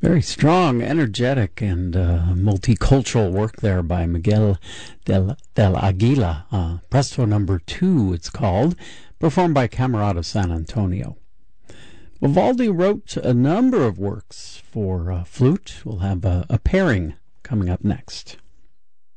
Very strong, energetic, and multicultural work there by Miguel del Aguila. Presto number 2, it's called, performed by Camerata San Antonio. Vivaldi wrote a number of works for flute. We'll have a pairing coming up next.